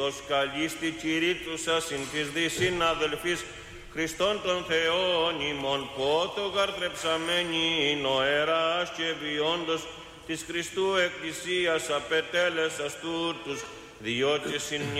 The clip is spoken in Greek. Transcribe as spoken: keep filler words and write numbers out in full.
Ως καλίστη κηρύττουσα συν της δι συναδελφής Χριστόν των Θεών ημών πότο γαρτρεψαμένη νοεράς και βιόντος της Χριστού Εκκλησίας απετέλεσας τούτους διότι συν